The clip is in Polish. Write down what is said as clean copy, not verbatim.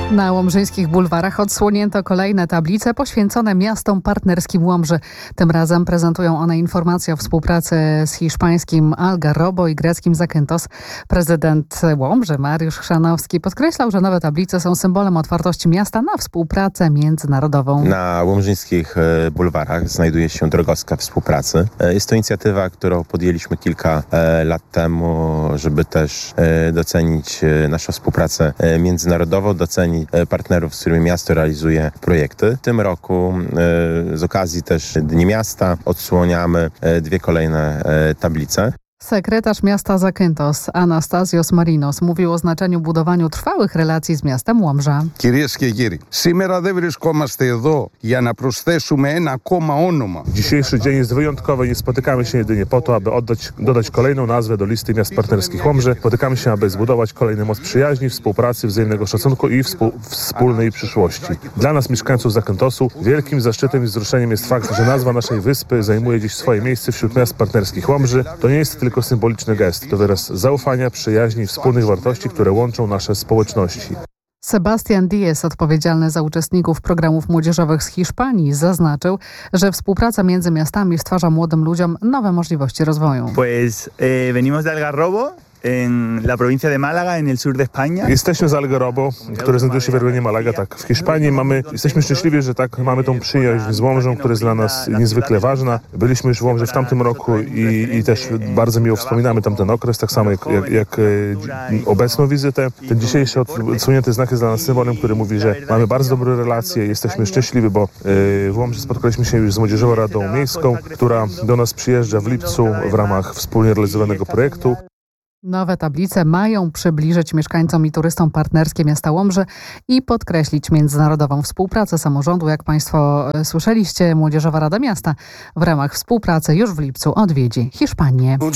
Na łomżyńskich bulwarach odsłonięto kolejne tablice poświęcone miastom partnerskim Łomży. Tym razem prezentują one informacje o współpracy z hiszpańskim Algarrobo i greckim Zakynthos. Prezydent Łomży Mariusz Chrzanowski podkreślał, że nowe tablice są symbolem otwartości miasta na współpracę międzynarodową. Na łomżyńskich bulwarach znajduje się drogowska współpracy. Jest to inicjatywa, którą podjęliśmy kilka lat temu, żeby też docenić naszą współpracę międzynarodową, docenić partnerów, z którymi miasto realizuje projekty. W tym roku z okazji też Dni Miasta odsłaniamy 2 kolejne tablice. Sekretarz miasta Zakynthos Anastasios Marinos mówił o znaczeniu budowaniu trwałych relacji z miastem Łomża. Κυρίες και κύριοι, σήμερα δεν βρισκόμαστε εδώ για να προσθέσουμε ένα ακόμα όνομα. Dzisiejszy dzień jest wyjątkowy. Nie spotykamy się jedynie po to, aby dodać kolejną nazwę do listy miast partnerskich Łomży. Spotykamy się, aby zbudować kolejny most przyjaźni, współpracy, wzajemnego szacunku i wspólnej przyszłości. Dla nas, mieszkańców Zakyntosu, wielkim zaszczytem i wzruszeniem jest fakt, że nazwa naszej wyspy zajmuje dziś swoje miejsce wśród miast partnerskich Łomży. To nie jest tylko symboliczny gest, to wyraz zaufania, przyjaźni i wspólnych wartości, które łączą nasze społeczności. Sebastian Diez, odpowiedzialny za uczestników programów młodzieżowych z Hiszpanii, zaznaczył, że współpraca między miastami stwarza młodym ludziom nowe możliwości rozwoju. Venimos de Algarrobo, en la provincia de Málaga, en el sur de España. Jesteśmy z Algarrobo, które znajduje się w regionie Malaga, tak, w Hiszpanii. Jesteśmy szczęśliwi, że tak mamy tą przyjaźń z Łomżą, która jest dla nas niezwykle ważna. Byliśmy już w Łomży w tamtym roku i też bardzo miło wspominamy tamten okres, tak samo jak obecną wizytę. Ten dzisiejszy odsunięty znak jest dla nas symbolem, który mówi, że mamy bardzo dobre relacje, jesteśmy szczęśliwi, bo w Łomży spotkaliśmy się już z Młodzieżową Radą Miejską, która do nas przyjeżdża w lipcu w ramach wspólnie realizowanego projektu. Nowe tablice mają przybliżyć mieszkańcom i turystom partnerskie miasta Łomży i podkreślić międzynarodową współpracę samorządu. Jak Państwo słyszeliście, Młodzieżowa Rada Miasta w ramach współpracy już w lipcu odwiedzi Hiszpanię.